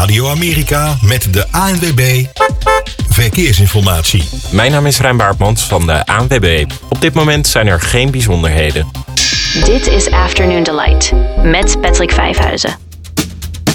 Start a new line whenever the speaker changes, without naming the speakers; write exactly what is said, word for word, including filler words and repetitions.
Radio Amerika met de A N W B Verkeersinformatie.
Mijn naam is Rijn Baartmans van de A N W B. Op dit moment zijn er geen bijzonderheden.
Dit is Afternoon Delight met Patrick Vijfhuizen.